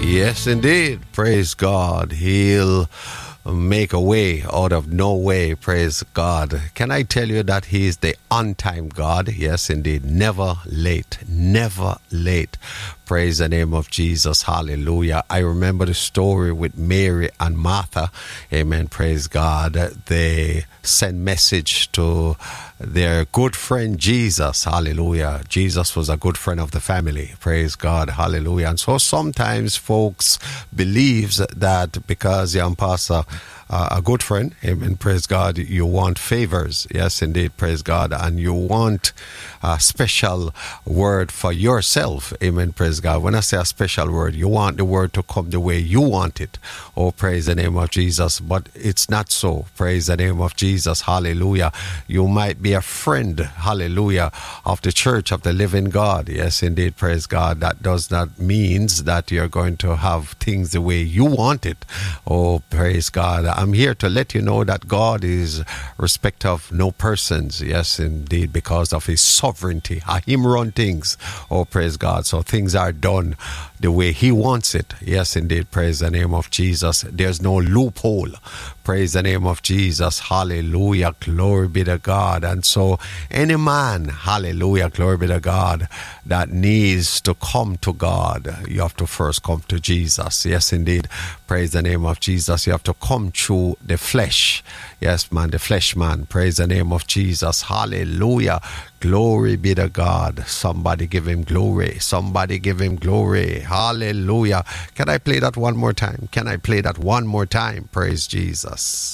Yes, indeed. Praise God. He'll make a way out of no way. Praise God. Can I tell you that He is the on-time God? Yes, indeed. Never late. Never late. Praise the name of Jesus. Hallelujah. I remember the story with Mary and Martha. Amen. Praise God. They sent message to their good friend Jesus. Hallelujah. Jesus was a good friend of the family. Praise God. Hallelujah. And so sometimes folks believes that because you're pastor a good friend, amen, praise God, you want favors. Yes, indeed, praise God. And you want a special word for yourself. Amen, praise God. When I say a special word, you want the word to come the way you want it. Oh, praise the name of Jesus. But it's not so. Praise the name of Jesus. Hallelujah. You might be a friend, hallelujah, of the church of the living God. Yes, indeed, praise God. That does not mean that you're going to have things the way you want it. Oh, praise God. I'm here to let you know that God is respect of no persons. Yes, indeed, because of His sovereignty. Him run things. Oh, praise God. So things are done the way He wants it. Yes, indeed. Praise the name of Jesus. There's no loophole. Praise the name of Jesus. Hallelujah. Glory be to God. And so any man, hallelujah, glory be to God, that needs to come to God, you have to first come to Jesus. Yes, indeed. Praise the name of Jesus. You have to come through the flesh. Yes, man, the flesh man. Praise the name of Jesus. Hallelujah. Glory be to God. Somebody give Him glory. Somebody give Him glory. Hallelujah. Can I play that one more time? Can I play that one more time? Praise Jesus.